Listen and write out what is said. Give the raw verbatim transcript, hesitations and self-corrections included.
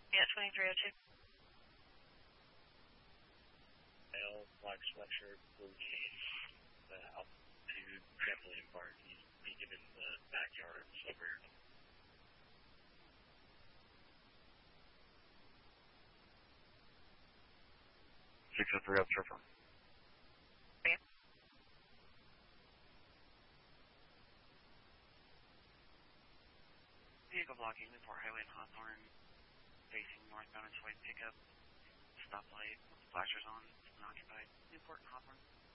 Yeah, twenty-three oh two. Male, black sweatshirt, blue jeans, uh, out to trampoline park. He's peeking in the backyard somewhere. six oh three, up Trevor. Yeah. Vehicle blocking Newport Highway and Hawthorne, facing northbound and white pickup, stoplight, flashers on, unoccupied, Newport and Hawthorne.